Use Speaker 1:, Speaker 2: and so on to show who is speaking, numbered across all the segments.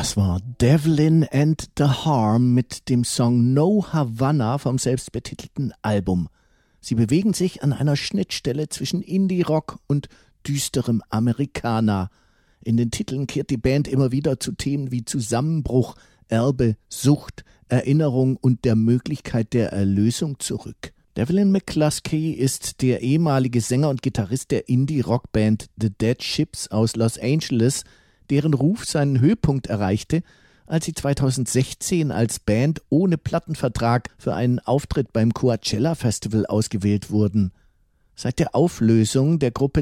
Speaker 1: Das war Devlin and the Harm mit dem Song No Havana vom selbstbetitelten Album. Sie bewegen sich an einer Schnittstelle zwischen Indie-Rock und düsterem Amerikaner. In den Titeln kehrt die Band immer wieder zu Themen wie Zusammenbruch, Erbe, Sucht, Erinnerung und der Möglichkeit der Erlösung zurück. Devlin McCluskey ist der ehemalige Sänger und Gitarrist der Indie-Rockband The Dead Ships aus Los Angeles, deren Ruf seinen Höhepunkt erreichte, als sie 2016 als Band ohne Plattenvertrag für einen Auftritt beim Coachella Festival ausgewählt wurden. Seit der Auflösung der Gruppe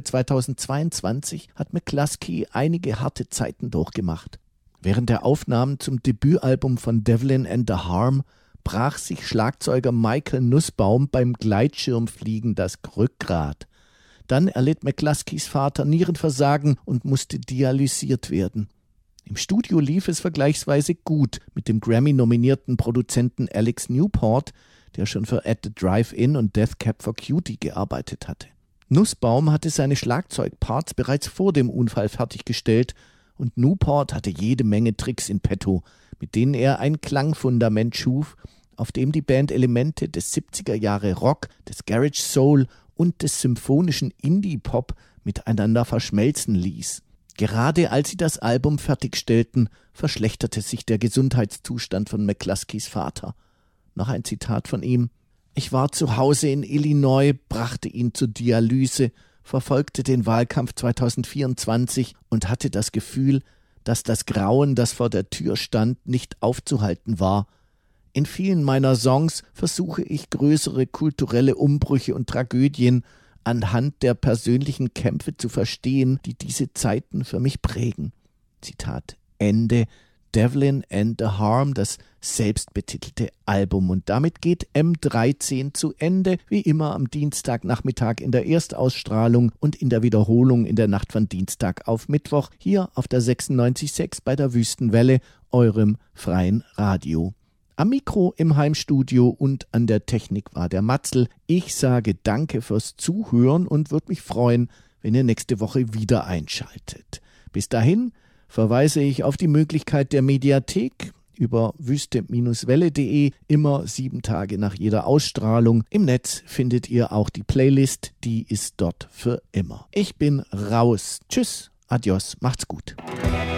Speaker 1: 2022 hat McCluskey einige harte Zeiten durchgemacht. Während der Aufnahmen zum Debütalbum von Devlin and the Harm brach sich Schlagzeuger Michael Nussbaum beim Gleitschirmfliegen das Rückgrat. Dann erlitt McCluskeys Vater Nierenversagen und musste dialysiert werden. Im Studio lief es vergleichsweise gut mit dem Grammy-nominierten Produzenten Alex Newport, der schon für At the Drive-In und Death Cab for Cutie gearbeitet hatte. Nussbaum hatte seine Schlagzeugparts bereits vor dem Unfall fertiggestellt und Newport hatte jede Menge Tricks in petto, mit denen er ein Klangfundament schuf, auf dem die Band Elemente des 70er Jahre Rock, des Garage Soul und des symphonischen Indie-Pop miteinander verschmelzen ließ. Gerade als sie das Album fertigstellten, verschlechterte sich der Gesundheitszustand von McCluskeys Vater. Noch ein Zitat von ihm: Ich war zu Hause in Illinois, brachte ihn zur Dialyse, verfolgte den Wahlkampf 2024 und hatte das Gefühl, dass das Grauen, das vor der Tür stand, nicht aufzuhalten war. In vielen meiner Songs versuche ich größere kulturelle Umbrüche und Tragödien anhand der persönlichen Kämpfe zu verstehen, die diese Zeiten für mich prägen. Zitat Ende. Devlin and the Harm, das selbstbetitelte Album. Und damit geht M13 zu Ende, wie immer am Dienstagnachmittag in der Erstausstrahlung und in der Wiederholung in der Nacht von Dienstag auf Mittwoch, hier auf der 96.6 bei der Wüstenwelle, eurem freien Radio. Am Mikro im Heimstudio und an der Technik war der Matzl. Ich sage danke fürs Zuhören und würde mich freuen, wenn ihr nächste Woche wieder einschaltet. Bis dahin verweise ich auf die Möglichkeit der Mediathek über wüste-welle.de, immer 7 Tage nach jeder Ausstrahlung. Im Netz findet ihr auch die Playlist, die ist dort für immer. Ich bin raus. Tschüss, adios, macht's gut.